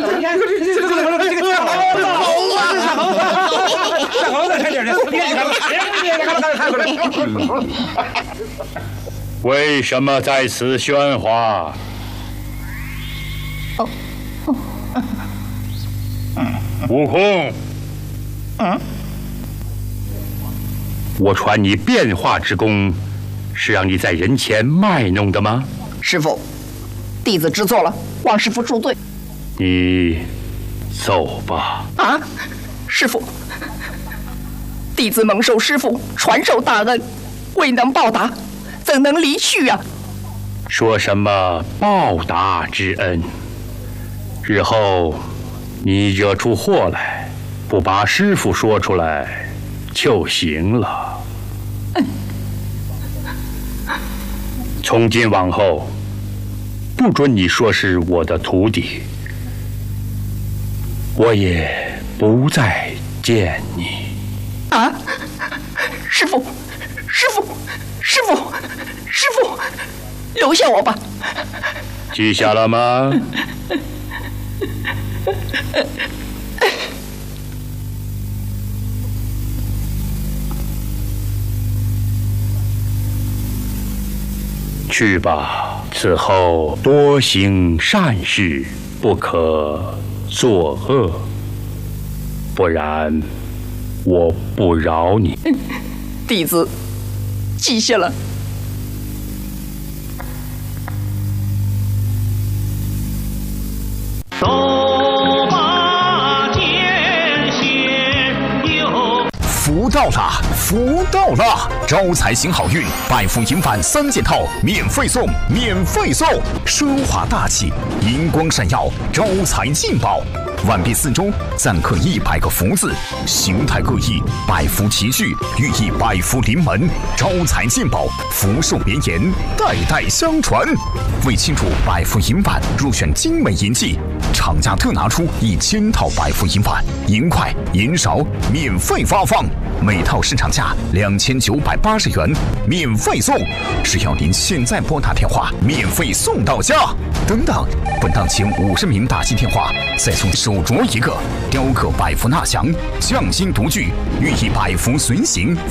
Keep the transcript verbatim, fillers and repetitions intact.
为什么在此喧哗？ 哦哦， 悟空， 嗯， 我传你变化之功，是让你在人前卖弄的吗？ 师傅，弟子知错了，望师傅恕罪。 你走吧。 啊，师傅，弟子蒙受师傅传授大恩，未能报答，怎能离去啊？ 说什么报答之恩？日后你惹出祸来，不把师傅说出来就行了。 嗯、 从今往后，不准你说是我的徒弟，我也不再见你。 啊！师傅，师傅，师傅，师傅，留下我吧。 记下了吗？去吧，此后多行善事，不可作恶，不然我不饶你。 弟子记下了。 福到了，福到了！招财行好运，百富银返三件套免费送，免费送！奢华大气，银光闪耀，招财进宝。碗币四周錾刻一百个福字，形态各异，百福齐聚，寓意百福临门，招财进宝，福寿绵延，代代相传。为庆祝百福银碗入选精美银器，厂家特拿出一千套百福银碗，银筷、银勺免费发放，每套市场价两千九百八十元，免费送。只要您现在拨打电话，免费送到家。等等，本档前五十名打进电话，再送手镯一个，雕刻百福纳祥，匠心独具，寓意百福随行。